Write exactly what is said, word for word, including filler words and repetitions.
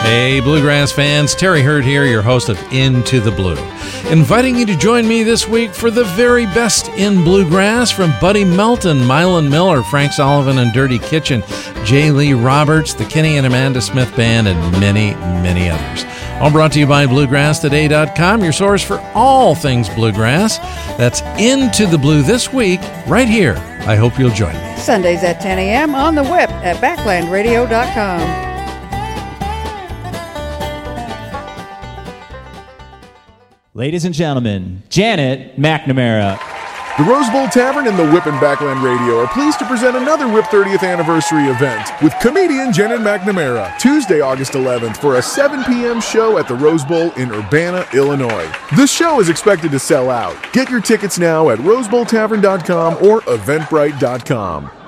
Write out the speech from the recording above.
Hey, Bluegrass fans, Terry Hurd here, your host of Into the Blue. Inviting you to join me this week for the very best in Bluegrass from Buddy Melton, Mylan Miller, Frank Sullivan and Dirty Kitchen, J. Lee Roberts, the Kenny and Amanda Smith Band, and many, many others. All brought to you by Bluegrass Today dot com, your source for all things Bluegrass. That's Into the Blue this week, right here. I hope you'll join me. Sundays at ten a.m. on the web at backland radio dot com. Ladies and gentlemen, Janet McNamara. The Rose Bowl Tavern and the Whip and Backland Radio are pleased to present another Whip thirtieth anniversary event with comedian Janet McNamara, Tuesday, August eleventh, for a seven p.m. show at the Rose Bowl in Urbana, Illinois. This show is expected to sell out. Get your tickets now at rose bowl tavern dot com or eventbrite dot com.